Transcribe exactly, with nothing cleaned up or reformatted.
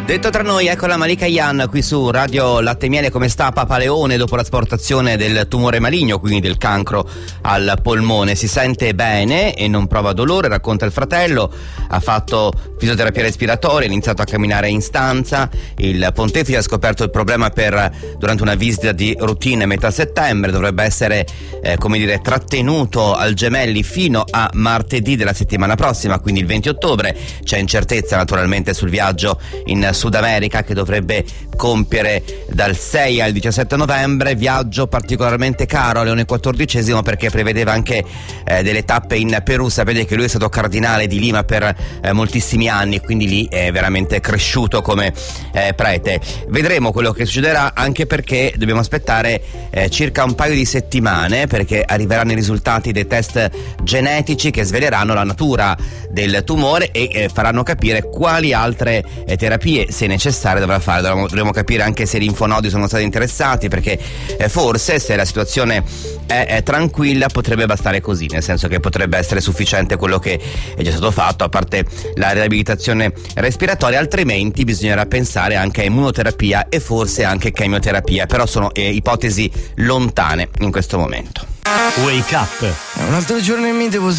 Detto tra noi, ecco la Malika Yan qui su Radio Latte e Miele. Come sta Papa Leone dopo l'asportazione del tumore maligno, quindi del cancro al polmone? Si sente bene e non prova dolore, racconta il fratello. Ha fatto fisioterapia respiratoria, ha iniziato a camminare in stanza. Il pontefice ha scoperto il problema per durante una visita di routine a metà settembre. Dovrebbe essere eh, come dire trattenuto al Gemelli fino a martedì della settimana prossima, quindi il venti ottobre. C'è incertezza naturalmente sul viaggio in Sud America che dovrebbe compiere dal sei al diciassette novembre, viaggio particolarmente caro a Leone quattordicesimo perché prevedeva anche eh, delle tappe in Perù. Sapete che lui è stato cardinale di Lima per eh, moltissimi anni e quindi lì è veramente cresciuto come eh, prete. Vedremo quello che succederà, anche perché dobbiamo aspettare eh, circa un paio di settimane perché arriveranno i risultati dei test genetici che sveleranno la natura del tumore e eh, faranno capire quali altre eh, terapie, se necessario, dovrà fare. Dovremo, dovremo capire anche se i linfonodi sono stati interessati, perché eh, forse se la situazione è, è tranquilla potrebbe bastare così, nel senso che potrebbe essere sufficiente quello che è già stato fatto, a parte la riabilitazione respiratoria, altrimenti bisognerà pensare anche a immunoterapia e forse anche chemioterapia, però sono eh, ipotesi lontane in questo momento. Wake Up. Un altro giorno e mi devo